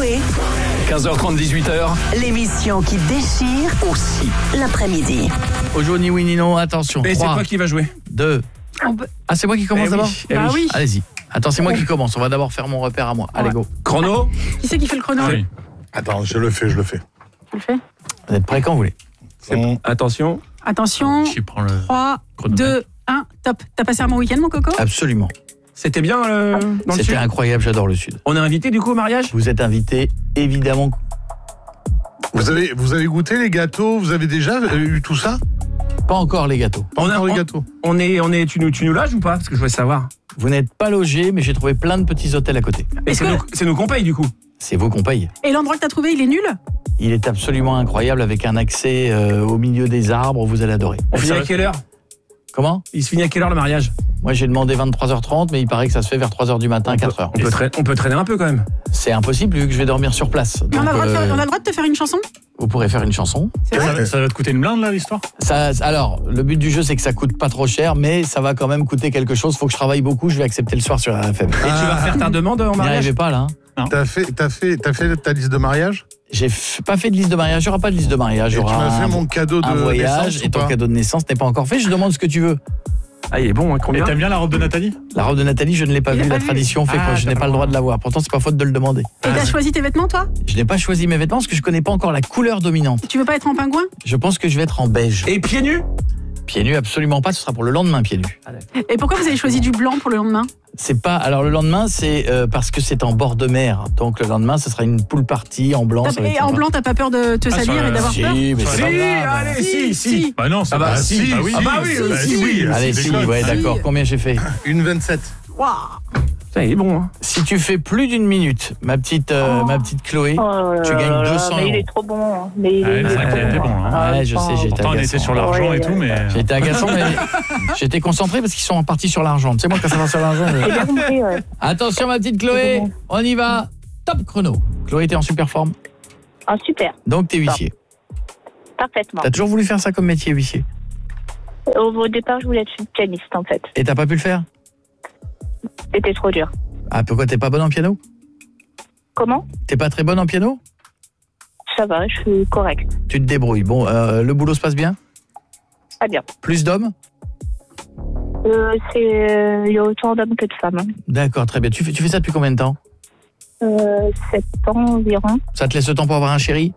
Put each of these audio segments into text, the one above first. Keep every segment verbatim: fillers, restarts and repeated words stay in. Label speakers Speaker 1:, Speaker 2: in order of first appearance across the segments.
Speaker 1: Coé.
Speaker 2: quinze heures trente, dix-huit heures.
Speaker 1: L'émission qui déchire aussi l'après-midi.
Speaker 3: Aujourd'hui, oui, Nino, attention.
Speaker 4: Mais c'est
Speaker 3: trois,
Speaker 4: toi qui va jouer.
Speaker 3: deux.
Speaker 5: Peut...
Speaker 3: Ah, c'est moi qui commence
Speaker 4: eh
Speaker 3: d'abord
Speaker 4: oui, eh
Speaker 5: Bah
Speaker 4: oui.
Speaker 5: oui.
Speaker 3: Allez-y. Attends, c'est moi qui commence. On va d'abord faire mon repère à moi. Allez,
Speaker 5: Ouais.
Speaker 3: go.
Speaker 4: Chrono.
Speaker 5: Qui c'est qui fait le chrono?
Speaker 4: Oui.
Speaker 6: Attends, je le fais, je le fais.
Speaker 5: Tu le fais?
Speaker 3: Vous êtes prêts quand vous voulez?
Speaker 4: C'est bon. Attention.
Speaker 5: Attention,
Speaker 3: Je prends le...
Speaker 5: trois, deux, un, top. T'as passé un bon week-end, mon coco?
Speaker 3: Absolument.
Speaker 4: C'était bien euh, dans le
Speaker 3: C'était
Speaker 4: sud.
Speaker 3: incroyable, j'adore le Sud.
Speaker 4: On est invité du coup au mariage.
Speaker 3: Vous êtes invité, évidemment.
Speaker 6: Vous avez, vous avez goûté les gâteaux? Vous avez déjà eu tout ça?
Speaker 3: Pas encore les gâteaux.
Speaker 6: Pas
Speaker 4: On a-
Speaker 6: encore les
Speaker 4: on-
Speaker 6: gâteaux.
Speaker 4: On est, on est, tu nous, tu nous loges ou pas? Parce que je voulais savoir.
Speaker 3: Vous n'êtes pas logé, mais j'ai trouvé plein de petits hôtels à côté.
Speaker 4: Et
Speaker 5: Est-ce
Speaker 4: c'est
Speaker 5: que-
Speaker 4: nous, c'est nous qu'on paye du coup.
Speaker 3: C'est vous qu'on paye.
Speaker 5: Et l'endroit que t'as trouvé, il est nul?
Speaker 3: Il est absolument incroyable avec un accès euh, au milieu des arbres. Vous allez adorer.
Speaker 4: On finit à quelle heure?
Speaker 3: Comment?
Speaker 4: Il se finit à quelle heure le mariage?
Speaker 3: Moi, j'ai demandé vingt-trois heures trente, mais il paraît que ça se fait vers trois heures du matin, quatre heures.
Speaker 4: On peut, traîner, on peut traîner un peu quand même.
Speaker 3: C'est impossible vu que je vais dormir sur place.
Speaker 5: Mais on a,
Speaker 3: Donc,
Speaker 5: le droit de faire-
Speaker 3: euh,
Speaker 5: on a le droit de te faire une chanson?
Speaker 3: vous pourrez faire une chanson.
Speaker 5: C'est vrai?
Speaker 6: Ouais.
Speaker 7: Ça va te coûter une blinde là l'histoire?
Speaker 3: Ça, alors, le but du jeu, c'est que ça coûte pas trop cher, mais ça va quand même coûter quelque chose. Faut que je travaille beaucoup. Je vais accepter le soir sur R F M.
Speaker 4: Et tu vas faire ta demande en
Speaker 3: Vous n'y
Speaker 4: mariage?
Speaker 3: arrivez pas là. Hein.
Speaker 6: T'as fait, t'as fait, t'as fait ta liste de mariage?
Speaker 3: J'ai f- pas fait de liste de mariage. Il n'y aura pas de liste de mariage. Il
Speaker 6: Et
Speaker 3: y
Speaker 6: tu
Speaker 3: aura
Speaker 6: m'as fait
Speaker 3: un,
Speaker 6: mon cadeau de
Speaker 3: un voyage
Speaker 6: naissance
Speaker 3: et
Speaker 6: ou
Speaker 3: ton
Speaker 6: pas?
Speaker 3: cadeau de naissance n'est pas encore fait. Je demande ce que tu veux.
Speaker 4: Ah, il est bon, hein,
Speaker 7: Et
Speaker 4: combien?
Speaker 7: t'aimes bien la robe de Nathalie?
Speaker 3: La robe de Nathalie, je ne l'ai pas
Speaker 5: Il
Speaker 3: vue.
Speaker 5: l'a
Speaker 3: La
Speaker 5: pas vue.
Speaker 3: tradition fait
Speaker 4: Ah,
Speaker 3: que je
Speaker 4: t'as
Speaker 3: n'ai
Speaker 4: pas
Speaker 3: pas le droit de la voir. Pourtant, c'est pas faute de le demander.
Speaker 5: Et t'as choisi tes vêtements, toi?
Speaker 3: Je n'ai pas choisi mes vêtements parce que je connais pas encore la couleur dominante.
Speaker 5: Tu veux pas être en pingouin?
Speaker 3: Je pense que je vais être en beige.
Speaker 4: Et pieds nus?
Speaker 3: Pieds nus, absolument pas. Ce sera pour le lendemain, pieds nus.
Speaker 5: Et pourquoi vous avez choisi du blanc pour le lendemain?
Speaker 3: C'est pas. Alors le lendemain, c'est euh, parce que c'est en bord de mer. Donc le lendemain, ce sera une pool party en blanc. ça va être
Speaker 5: Et en
Speaker 3: sympa.
Speaker 5: blanc, t'as pas peur de te
Speaker 7: Ah,
Speaker 5: salir
Speaker 7: sur
Speaker 5: et
Speaker 7: le-
Speaker 5: d'avoir
Speaker 3: Si,
Speaker 5: peur?
Speaker 3: mais c'est
Speaker 4: Si,
Speaker 3: pas grave.
Speaker 4: allez, si, si.
Speaker 7: Bah non, ça
Speaker 4: Ah bah
Speaker 7: va.
Speaker 4: si,
Speaker 7: bah oui.
Speaker 4: ah bah oui,
Speaker 7: Bah
Speaker 5: si,
Speaker 7: si, oui.
Speaker 3: Allez,
Speaker 7: c'est
Speaker 3: si,
Speaker 7: déconne.
Speaker 3: ouais, d'accord. Combien j'ai fait?
Speaker 6: Une vingt-sept.
Speaker 5: Waouh!
Speaker 4: Putain, il est bon, hein.
Speaker 3: Si tu fais plus d'une minute, ma petite, euh,
Speaker 8: Oh.
Speaker 3: ma petite Chloé,
Speaker 8: Oh là
Speaker 3: tu
Speaker 8: là
Speaker 3: gagnes
Speaker 8: là,
Speaker 3: deux cents
Speaker 8: mais il
Speaker 3: euros.
Speaker 8: est trop bon. Mais il
Speaker 7: Ouais,
Speaker 8: est
Speaker 7: c'est vrai
Speaker 8: trop
Speaker 7: qu'il était bon, hein.
Speaker 8: Ah,
Speaker 3: Ouais, je sais, j'ai été
Speaker 7: Pourtant, on était
Speaker 3: agaçant.
Speaker 7: sur l'argent
Speaker 8: Ouais,
Speaker 7: et tout,
Speaker 8: ouais.
Speaker 7: mais.
Speaker 3: J'ai été agaçant, mais j'étais concentré parce qu'ils sont partis sur l'argent. Tu sais, moi, quand ça va sur l'argent. je-
Speaker 8: J'ai bien compris, ouais.
Speaker 3: Attention, ma petite Chloé, on y va. Top chrono. Chloé, t'es en super forme.
Speaker 8: Ah, super,
Speaker 3: Donc, t'es huissier.
Speaker 8: parfaitement.
Speaker 3: T'as toujours voulu faire ça comme métier, huissier?
Speaker 8: Au, au départ, je voulais être pianiste, en fait.
Speaker 3: Et t'as pas pu le faire?
Speaker 8: C'était trop dur.
Speaker 3: Ah, pourquoi t'es pas bonne en piano?
Speaker 8: Comment?
Speaker 3: T'es pas très bonne en piano?
Speaker 8: Ça va, je suis correcte.
Speaker 3: Tu te débrouilles. Bon, euh, le boulot se passe bien?
Speaker 8: Très bien.
Speaker 3: Plus d'hommes?
Speaker 8: Euh, c'est, euh, il y a autant d'hommes que de femmes. hein.
Speaker 3: D'accord, très bien. Tu fais, tu fais ça depuis combien de temps?
Speaker 8: Euh, sept ans environ.
Speaker 3: Ça te laisse le temps pour avoir un chéri?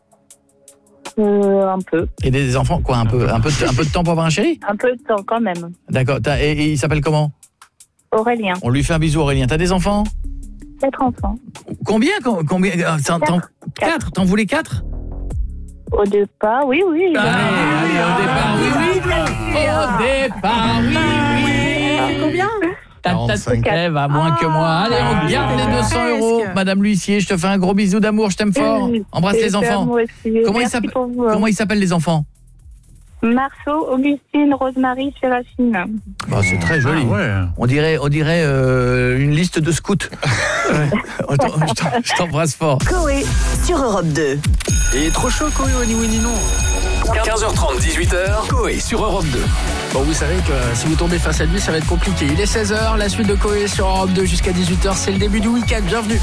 Speaker 8: Euh, un peu.
Speaker 3: Et des enfants? Quoi, un peu, un peu, de, un peu de temps pour avoir un chéri?
Speaker 8: Un peu de temps, quand même.
Speaker 3: D'accord. T'as- Et, et il s'appelle comment?
Speaker 8: Aurélien,
Speaker 3: On lui fait un bisou, Aurélien. T'as des enfants?
Speaker 8: quatre enfants.
Speaker 3: Combien? com- Combien? euh, t'en- t'en- Quatre? T'en voulais quatre?
Speaker 8: Au départ, oui, oui.
Speaker 3: Allez, allez, au départ, oui, oui. Au départ, oui, oui.
Speaker 5: C'est combien?
Speaker 3: Ta tête
Speaker 6: quarante-cinq.
Speaker 3: crève à moins que moi. Allez, on
Speaker 5: Ah,
Speaker 3: garde les
Speaker 5: presque.
Speaker 3: deux cents euros. Madame l'huissier, je te fais un gros bisou d'amour, je t'aime fort. Embrasse
Speaker 8: Et
Speaker 3: les
Speaker 8: ça,
Speaker 3: enfants.
Speaker 8: moi aussi.
Speaker 3: Comment ils
Speaker 8: Merci
Speaker 3: s'appellent
Speaker 8: pour vous, hein.
Speaker 3: Comment ils s'appellent les enfants?
Speaker 8: Marceau, Augustine, Rosemary, Séraphine.
Speaker 3: Bah, c'est très joli.
Speaker 7: Ah ouais.
Speaker 3: On dirait, on dirait euh, une liste de scouts. Ouais. On t'en- je t'en- je t'embrasse fort.
Speaker 1: Coé sur Europe deux.
Speaker 2: Il est trop chaud, Coé, Wani Wani, non. quinze heures trente, dix-huit heures. Coé sur Europe deux.
Speaker 9: Bon, vous savez que euh, si vous tombez face à lui, ça va être compliqué. Il est seize heures, la suite de Coé sur Europe deux jusqu'à dix-huit heures. C'est le début du week-end. Bienvenue.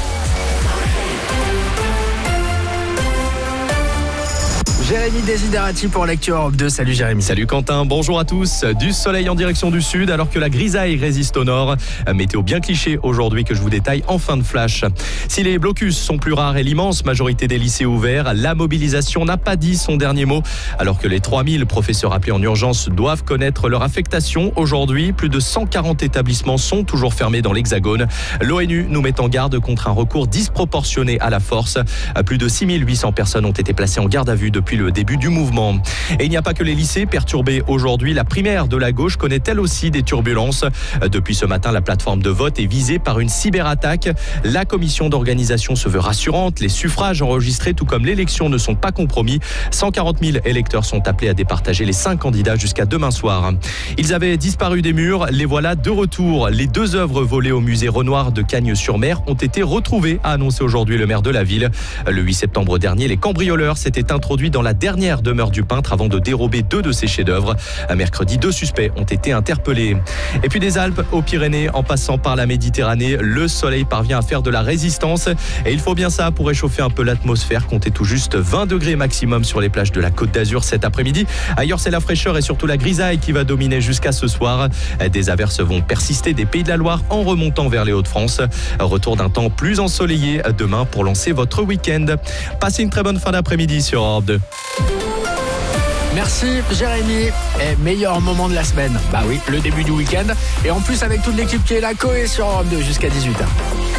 Speaker 9: Jérémy Desiderati pour Lecture Europe deux. Salut Jérémy.
Speaker 10: Salut Quentin, bonjour à tous. Du soleil en direction du sud alors que la grisaille résiste au nord. Météo bien cliché aujourd'hui que je vous détaille en fin de flash. Si les blocus sont plus rares et l'immense majorité des lycées ouverts, la mobilisation n'a pas dit son dernier mot. Alors que les trois mille professeurs appelés en urgence doivent connaître leur affectation aujourd'hui, plus de cent quarante établissements sont toujours fermés dans l'Hexagone. L'ONU nous met en garde contre un recours disproportionné à la force. Plus de six mille huit cents personnes ont été placées en garde à vue depuis le début du mouvement. Et il n'y a pas que les lycées perturbés aujourd'hui. La primaire de la gauche connaît elle aussi des turbulences. Depuis ce matin, la plateforme de vote est visée par une cyberattaque. La commission d'organisation se veut rassurante. Les suffrages enregistrés, tout comme l'élection, ne sont pas compromis. cent quarante mille électeurs sont appelés à départager les cinq candidats jusqu'à demain soir. Ils avaient disparu des murs. Les voilà de retour. Les deux œuvres volées au musée Renoir de Cagnes-sur-Mer ont été retrouvées, a annoncé aujourd'hui le maire de la ville. Le huit septembre dernier, les cambrioleurs s'étaient introduits dans la la dernière demeure du peintre avant de dérober deux de ses chefs-d'œuvre. Mercredi, deux suspects ont été interpellés. Et puis des Alpes aux Pyrénées, en passant par la Méditerranée, le soleil parvient à faire de la résistance. Et il faut bien ça pour réchauffer un peu l'atmosphère. Comptez tout juste vingt degrés maximum sur les plages de la Côte d'Azur cet après-midi. Ailleurs, c'est la fraîcheur et surtout la grisaille qui va dominer jusqu'à ce soir. Des averses vont persister des Pays de la Loire en remontant vers les Hauts-de-France. Retour d'un temps plus ensoleillé demain pour lancer votre week-end. Passez une très bonne fin d'après-midi sur Europe deux.
Speaker 9: Merci Jérémy. Et meilleur moment de la semaine. Bah oui, le début du week-end. Et en plus avec toute l'équipe qui est là, Coé sur Europe deux jusqu'à dix-huit heures.